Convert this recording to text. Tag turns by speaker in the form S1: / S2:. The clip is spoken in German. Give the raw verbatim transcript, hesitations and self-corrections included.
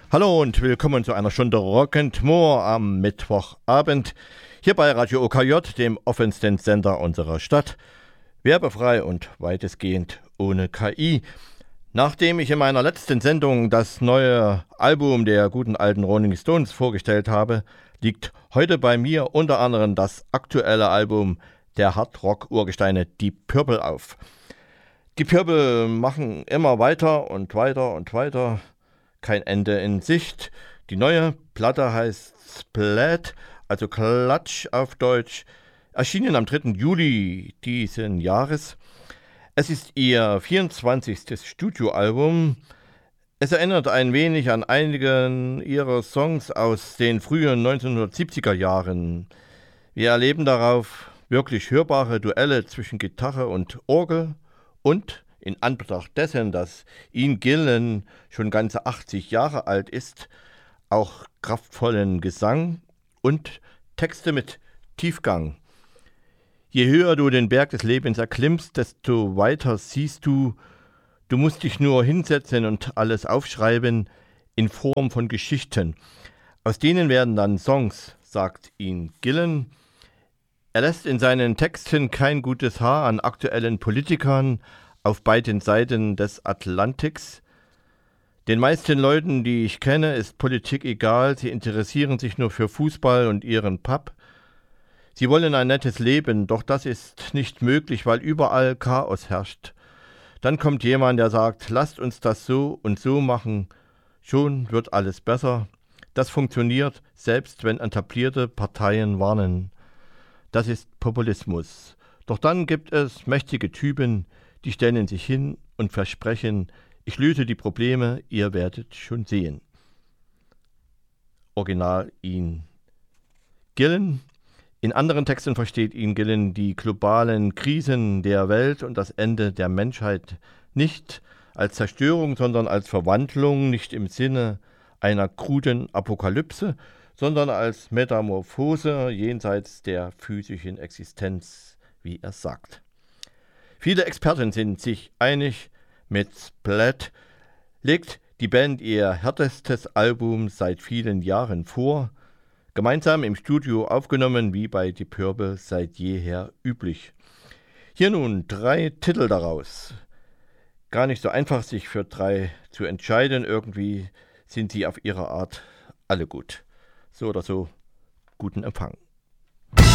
S1: Hallo und willkommen zu einer Stunde Rock and More am Mittwochabend. Hier bei Radio O K J, dem offensten Sender unserer Stadt. Werbefrei und weitestgehend ohne K I. Nachdem ich in meiner letzten Sendung das neue Album der guten alten Rolling Stones vorgestellt habe, liegt heute bei mir unter anderem das aktuelle Album der Hardrock-Urgesteine Deep Purple auf. Deep Purple machen immer weiter und weiter und weiter. Kein Ende in Sicht. Die neue Platte heißt Splat, also Klatsch auf Deutsch, erschienen am dritten Juli diesen Jahres. Es ist ihr vierundzwanzigstes Studioalbum. Es erinnert ein wenig an einigen ihrer Songs aus den frühen neunzehnhundertsiebziger Jahren. Wir erleben darauf wirklich hörbare Duelle zwischen Gitarre und Orgel und in Anbetracht dessen, dass Ian Gillan schon ganze achtzig Jahre alt ist, auch kraftvollen Gesang und Texte mit Tiefgang. Je höher du den Berg des Lebens erklimmst, desto weiter siehst du, du musst dich nur hinsetzen und alles aufschreiben in Form von Geschichten. Aus denen werden dann Songs, sagt Ian Gillan. Er lässt in seinen Texten kein gutes Haar an aktuellen Politikern auf beiden Seiten des Atlantiks. Den meisten Leuten, die ich kenne, ist Politik egal. Sie interessieren sich nur für Fußball und ihren Pub. Sie wollen ein nettes Leben, doch das ist nicht möglich, weil überall Chaos herrscht. Dann kommt jemand, der sagt, lasst uns das so und so machen. Schon wird alles besser. Das funktioniert, selbst wenn etablierte Parteien warnen. Das ist Populismus. Doch dann gibt es mächtige Typen, die stellen sich hin und versprechen, ich löse die Probleme, ihr werdet schon sehen. Original Ian Gillan. In anderen Texten versteht Ian Gillan die globalen Krisen der Welt und das Ende der Menschheit nicht als Zerstörung, sondern als Verwandlung, nicht im Sinne einer kruden Apokalypse, sondern als Metamorphose jenseits der physischen Existenz, wie er sagt. Viele Experten sind sich einig, mit Splat legt die Band ihr härtestes Album seit vielen Jahren vor, gemeinsam im Studio aufgenommen, wie bei Deep Purple seit jeher üblich. Hier nun drei Titel daraus. Gar nicht so einfach, sich für drei zu entscheiden, irgendwie sind sie auf ihre Art alle gut. So oder so, guten Empfang.